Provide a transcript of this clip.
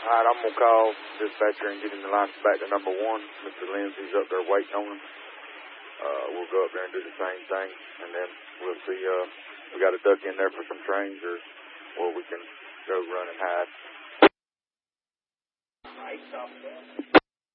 All right, I'm going to call dispatcher and get him the line back to number 1. Mr. Lindsay's up there waiting on him. We'll go up there and do the same thing, and then we'll see. We got to duck in there for some trains or we can go run and hide.